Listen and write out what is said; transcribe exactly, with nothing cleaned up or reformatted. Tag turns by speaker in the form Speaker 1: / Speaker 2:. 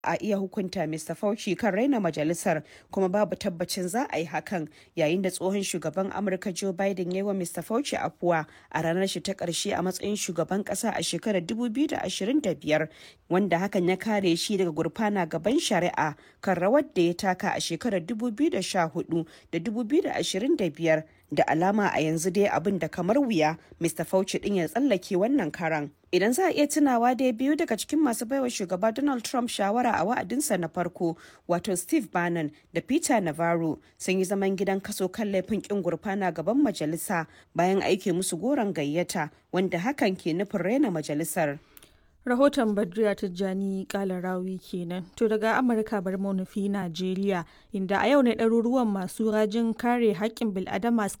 Speaker 1: a iya hukunta Mista Fauci kan raina majalisar, kuma babu tabbacin za a yi hakan, yayin da tsohon shugaban Amurka Joe Biden ya yi wa Mista Fauci afuwa a ranar shi ta ƙarshe a matsayin shugaban ƙasa a shekarar dubu biyu da ashirin da biyar, wanda hakan ya kare shi daga gurfana gaban shari'a kan rawar da ya taka a shekarar dubu biyu da sha hudu da dubu biyu da ashirin da biyar. Da alama a yanzu dai abin da kamar wuya Mista Fauci din ya tsallake wannan karan. Idan za a iya tunawa dai biyu daga cikin masu baiwa shugaba Donald Trump shawara a wa'adinsa na farko, wato Steve Bannon da Peter Navarro, sun yi zaman gidan kaso kan laifin kin gurfana gaban majalisa bayan aike musu goron gayyata, wanda hakan ke nufin raina majalisar.
Speaker 2: Rahoton Badriya Tijjani Kalarawi kenan. To daga Amurka bar mu nufi Najeriya, inda a yau ne ɗaruruwan masu rajin kare haƙƙin bil'adama